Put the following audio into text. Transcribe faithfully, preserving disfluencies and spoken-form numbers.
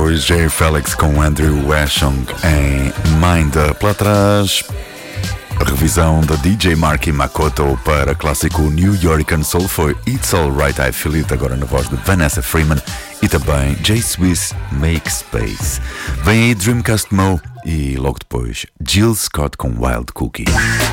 depois Jay Felix com Andrew Washong em Mind Up. Lá atrás, a revisão da D J Marky Makoto para clássico New Yorkan Soul foi It's Alright I Feel It, agora na voz de Vanessa Freeman, e também J Swiss Make Space. Vem aí Dreamcast Mo e logo depois Jill Scott com Wild Cookie.